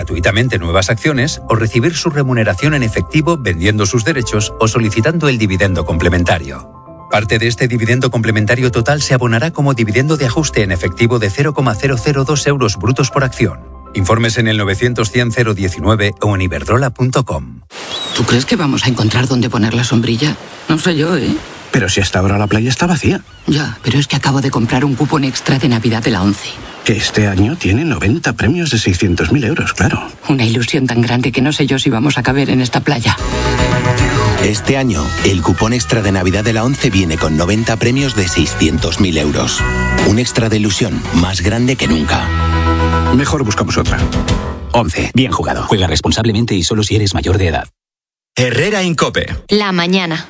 gratuitamente nuevas acciones o recibir su remuneración en efectivo vendiendo sus derechos o solicitando el dividendo complementario. Parte de este dividendo complementario total se abonará como dividendo de ajuste en efectivo de 0,002 euros brutos por acción. Informes en el 900-100-019 o en iberdrola.com. ¿Tú crees que vamos a encontrar dónde poner la sombrilla? No sé yo, ¿eh? Pero si hasta ahora la playa está vacía. Ya, pero es que acabo de comprar un cupón extra de Navidad de la ONCE. Que este año tiene 90 premios de 600.000 euros, claro. Una ilusión tan grande que no sé yo si vamos a caber en esta playa. Este año, el cupón extra de Navidad de la ONCE viene con 90 premios de 600.000 euros. Un extra de ilusión más grande que nunca. Mejor buscamos otra. ONCE, bien jugado. Juega responsablemente y solo si eres mayor de edad. Herrera en COPE. La mañana.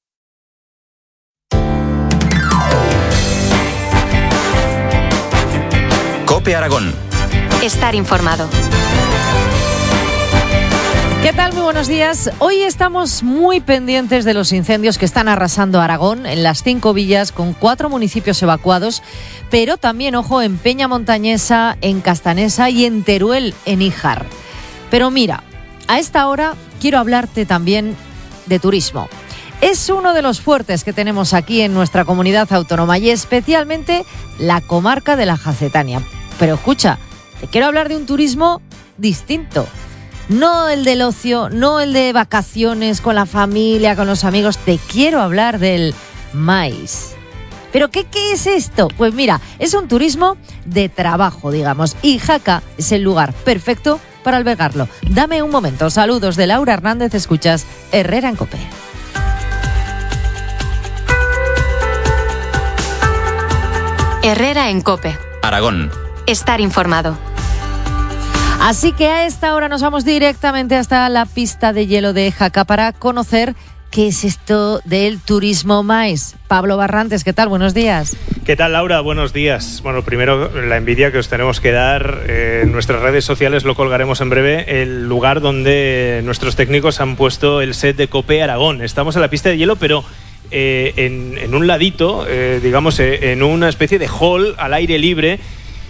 COPE Aragón. Estar informado. ¿Qué tal? Muy buenos días. Hoy estamos muy pendientes de los incendios que están arrasando Aragón en las 5 villas con 4 municipios evacuados, pero también, ojo, en Peña Montañesa, en Castanesa y en Teruel, en Híjar. Pero mira, a esta hora quiero hablarte también de turismo. Es uno de los fuertes que tenemos aquí en nuestra comunidad autónoma y especialmente la comarca de la Jacetania. Pero escucha, te quiero hablar de un turismo distinto. No el del ocio, no el de vacaciones con la familia, con los amigos. Te quiero hablar del maíz. ¿Pero qué es esto? Pues mira, es un turismo de trabajo, digamos. Y Jaca es el lugar perfecto para albergarlo. Dame un momento. Saludos de Laura Hernández. Escuchas Herrera en COPE. Herrera en COPE. Aragón. Estar informado. Así que a esta hora nos vamos directamente hasta la pista de hielo de Jaca para conocer qué es esto del turismo maíz. Pablo Barrantes, ¿qué tal? Buenos días. ¿Qué tal, Laura? Buenos días. Bueno, primero la envidia que os tenemos que dar. En nuestras redes sociales lo colgaremos en breve, el lugar donde nuestros técnicos han puesto el set de COPE Aragón. Estamos en la pista de hielo, pero en un ladito, digamos, en una especie de hall al aire libre.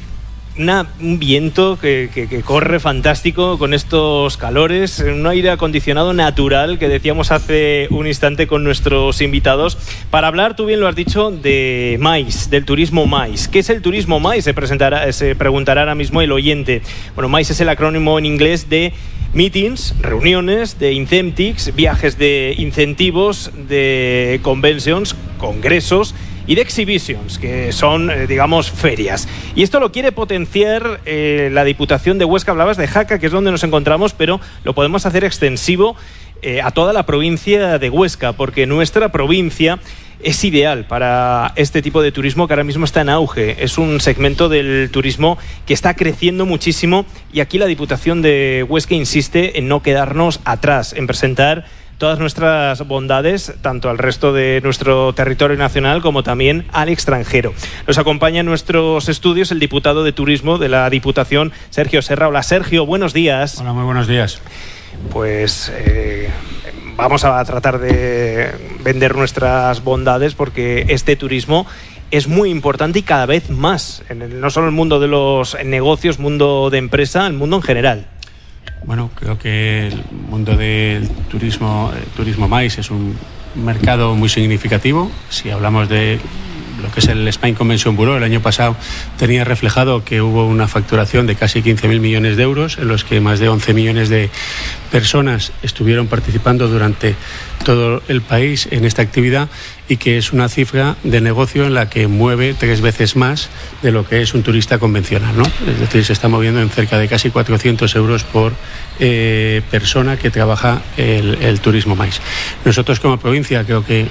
Un viento que corre fantástico con estos calores, un aire acondicionado natural que decíamos hace un instante con nuestros invitados para hablar, tú bien lo has dicho, de maíz, del turismo maíz. ¿Qué es el turismo maíz? Se preguntará ahora mismo el oyente. Bueno, maíz es el acrónimo en inglés de meetings, reuniones, de incentives, viajes de incentivos, de conventions, congresos y de exhibitions, que son, digamos, ferias. Y esto lo quiere potenciar la Diputación de Huesca. Hablabas de Jaca, que es donde nos encontramos, pero lo podemos hacer extensivo a toda la provincia de Huesca, porque nuestra provincia es ideal para este tipo de turismo que ahora mismo está en auge. Es un segmento del turismo que está creciendo muchísimo y aquí la Diputación de Huesca insiste en no quedarnos atrás, en presentar todas nuestras bondades, tanto al resto de nuestro territorio nacional como también al extranjero. Nos acompaña en nuestros estudios el diputado de Turismo de la Diputación, Sergio Serra. Hola, Sergio, buenos días. Hola, muy buenos días. Pues vamos a tratar de vender nuestras bondades porque este turismo es muy importante y cada vez más, no solo el mundo de los negocios, mundo de empresa, el mundo en general. Bueno, creo que el mundo del turismo maíz es un mercado muy significativo. Si hablamos de lo que es el Spain Convention Bureau, el año pasado tenía reflejado que hubo una facturación de casi 15.000 millones de euros, en los que más de 11 millones de personas estuvieron participando durante todo el país en esta actividad, y que es una cifra de negocio en la que mueve 3 veces más de lo que es un turista convencional, ¿no? Es decir, se está moviendo en cerca de casi 400 euros por persona que trabaja el turismo maíz. Nosotros como provincia creo que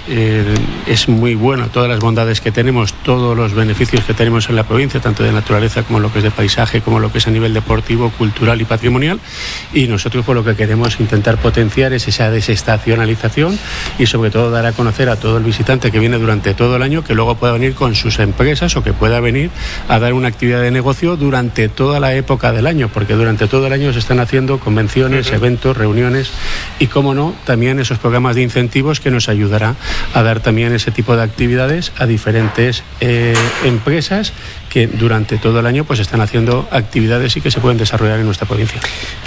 es muy bueno todas las bondades que tenemos, todos los beneficios que tenemos en la provincia, tanto de naturaleza como lo que es de paisaje, como lo que es a nivel deportivo, cultural y patrimonial, y nosotros por lo que queremos intentar potenciar es esa desestacionalización y sobre todo dar a conocer a todo el visitante que viene durante todo el año, que luego pueda venir con sus empresas o que pueda venir a dar una actividad de negocio durante toda la época del año, porque durante todo el año se están haciendo convenciones, eventos, reuniones y, cómo no, también esos programas de incentivos que nos ayudará a dar también ese tipo de actividades a diferentes empresas que durante todo el año pues están haciendo actividades y que se pueden desarrollar en nuestra provincia.